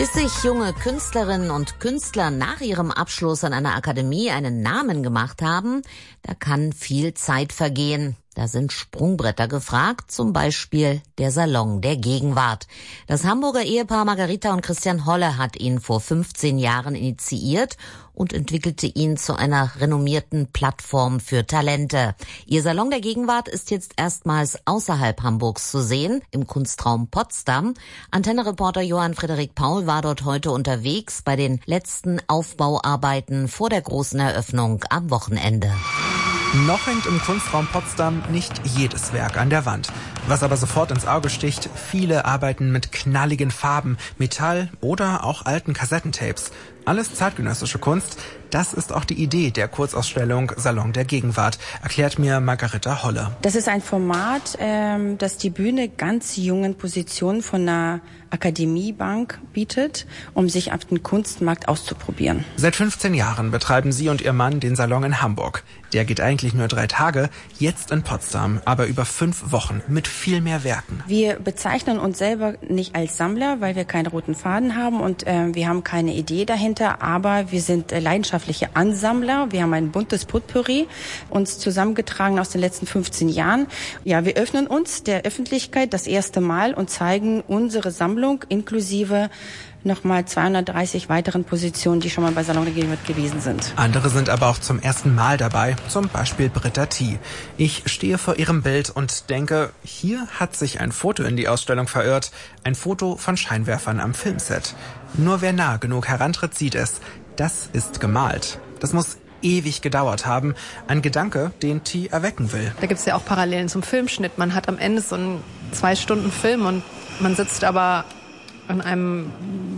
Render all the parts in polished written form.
Bis sich junge Künstlerinnen und Künstler nach ihrem Abschluss an einer Akademie einen Namen gemacht haben, da kann viel Zeit vergehen. Da sind Sprungbretter gefragt, zum Beispiel der Salon der Gegenwart. Das Hamburger Ehepaar Margarita und Christian Holle hat ihn vor 15 Jahren initiiert und entwickelte ihn zu einer renommierten Plattform für Talente. Ihr Salon der Gegenwart ist jetzt erstmals außerhalb Hamburgs zu sehen, im Kunstraum Potsdam. Antenne-Reporter Johann Frederik Paul war dort heute unterwegs bei den letzten Aufbauarbeiten vor der großen Eröffnung am Wochenende. Noch hängt im Kunstraum Potsdam nicht jedes Werk an der Wand. Was aber sofort ins Auge sticht, viele arbeiten mit knalligen Farben, Metall oder auch alten Kassettentapes. Alles zeitgenössische Kunst. Das ist auch die Idee der Kurzausstellung Salon der Gegenwart, erklärt mir Margarita Holle. Das ist ein Format, das die Bühne ganz jungen Positionen von einer Akademiebank bietet, um sich auf den Kunstmarkt auszuprobieren. Seit 15 Jahren betreiben sie und ihr Mann den Salon in Hamburg. Der geht eigentlich nur 3 Tage, jetzt in Potsdam, aber über 5 Wochen mit viel mehr Werken. Wir bezeichnen uns selber nicht als Sammler, weil wir keinen roten Faden haben und wir haben keine Idee dahinter, aber wir sind leidenschaftliche Ansammler. Wir haben ein buntes Potpourri uns zusammengetragen aus den letzten 15 Jahren. Ja, wir öffnen uns der Öffentlichkeit das erste Mal und zeigen unsere Sammlung inklusive nochmal 230 weiteren Positionen, die schon mal bei Salon der Gegenwart gewesen sind. Andere sind aber auch zum ersten Mal dabei, zum Beispiel Britta T. Ich stehe vor ihrem Bild und denke, hier hat sich ein Foto in die Ausstellung verirrt, ein Foto von Scheinwerfern am Filmset. Nur wer nah genug herantritt, sieht es. Das ist gemalt. Das muss ewig gedauert haben. Ein Gedanke, den T erwecken will. Da gibt es ja auch Parallelen zum Filmschnitt. Man hat am Ende so einen 2-Stunden-Film und man sitzt aber an einem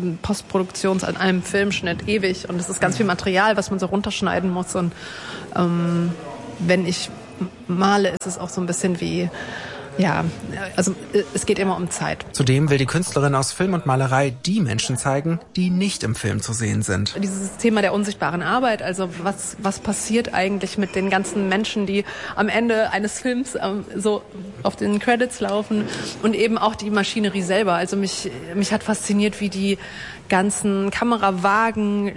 an einem Filmschnitt ewig und es ist ganz viel Material, was man so runterschneiden muss und wenn ich male, ist es auch so ein bisschen wie, ja, also es geht immer um Zeit. Zudem will die Künstlerin aus Film und Malerei die Menschen zeigen, die nicht im Film zu sehen sind. Dieses Thema der unsichtbaren Arbeit, also was passiert eigentlich mit den ganzen Menschen, die am Ende eines Films so auf den Credits laufen und eben auch die Maschinerie selber. Also mich hat fasziniert, wie die ganzen Kamerawagen,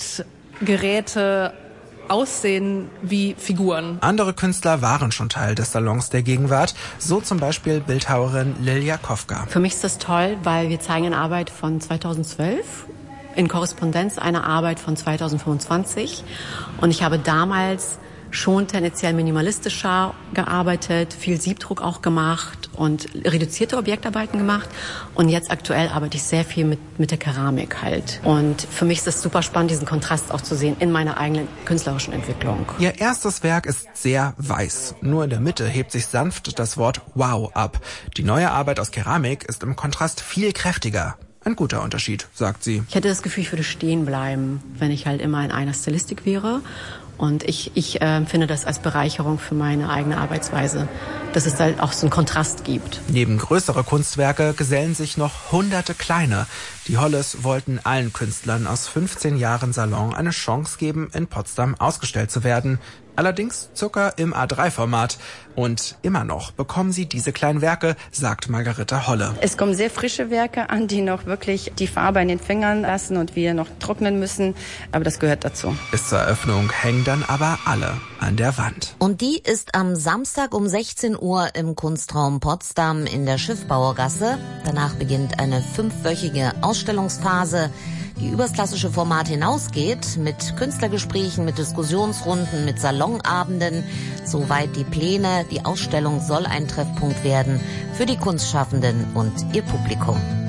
Lichtgeräte aussehen wie Figuren. Andere Künstler waren schon Teil des Salons der Gegenwart, so zum Beispiel Bildhauerin Lilja Kofka. Für mich ist das toll, weil wir zeigen eine Arbeit von 2012, in Korrespondenz eine Arbeit von 2025 und ich habe damals schon tendenziell minimalistischer gearbeitet, viel Siebdruck auch gemacht und reduzierte Objektarbeiten gemacht. Und jetzt aktuell arbeite ich sehr viel mit der Keramik halt. Und für mich ist es super spannend, diesen Kontrast auch zu sehen in meiner eigenen künstlerischen Entwicklung. Ihr erstes Werk ist sehr weiß. Nur in der Mitte hebt sich sanft das Wort Wow ab. Die neue Arbeit aus Keramik ist im Kontrast viel kräftiger. Ein guter Unterschied, sagt sie. Ich hätte das Gefühl, ich würde stehen bleiben, wenn ich halt immer in einer Stilistik wäre. Und ich finde das als Bereicherung für meine eigene Arbeitsweise, dass es halt auch so einen Kontrast gibt. Neben größere Kunstwerke gesellen sich noch hunderte kleine. Die Holles wollten allen Künstlern aus 15 Jahren Salon eine Chance geben, in Potsdam ausgestellt zu werden. Allerdings circa im A3-Format. Und immer noch bekommen sie diese kleinen Werke, sagt Margarita Holle. Es kommen sehr frische Werke an, die noch wirklich die Farbe in den Fingern lassen und wir noch trocknen müssen. Aber das gehört dazu. Bis zur Eröffnung hängen dann aber alle an der Wand. Und die ist am Samstag um 16 Uhr im Kunstraum Potsdam in der Schiffbauergasse. Danach beginnt eine 5-wöchige Ausstellungsphase, die übers klassische Format hinausgeht, mit Künstlergesprächen, mit Diskussionsrunden, mit Salonabenden. Soweit die Pläne. Die Ausstellung soll ein Treffpunkt werden für die Kunstschaffenden und ihr Publikum.